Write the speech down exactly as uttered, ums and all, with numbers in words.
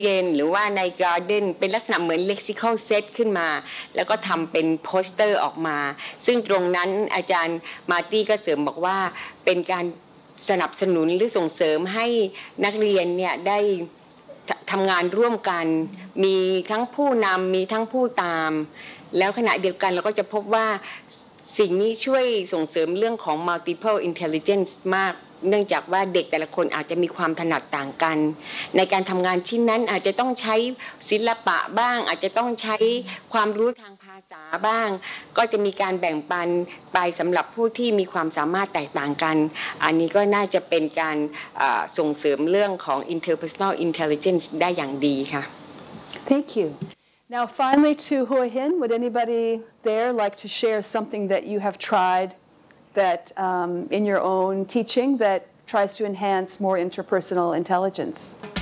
เย็นหรือว่าใน Garden เป็นลักษณะเหมือน lexical set ขึ้นมาแล้วก็ทำเป็นโปสเตอร์ออกมาซึ่งตรงนั้นอาจารย์มาร์ตี้ก็เสริมบอกว่าเป็นการสนับสนุนหรือส่งเสริมให้นักเรียนเนี่ยได้ทำงานร่วมกันมีทั้งผู้นำมีทั้งผู้ตามแล้วขณะเดียวกันเราก็จะพบว่าสิ่งนี้ช่วยส่งเสริมเรื่องของ multiple intelligence มากเนื่องจากว่าเด็กแต่ละคนอาจจะมีความถนัดต่างกันในการทำงานชิ้นนั้นอาจจะต้องใช้ศิลปะบ้างอาจจะต้องใช้ความรู้ทางภาษาบ้างก็จะมีการแบ่งปันไปสำหรับผู้ที่มีความสามารถแตกต่างกันอันนี้ก็น่าจะเป็นการส่งเสริมเรื่องของ interpersonal intelligence ได้อย่างดีค่ะ Thank you. Now finally to Hua Hin, would anybody there like to share something that you have tried that um, in your own teaching that tries to enhance more interpersonal intelligence?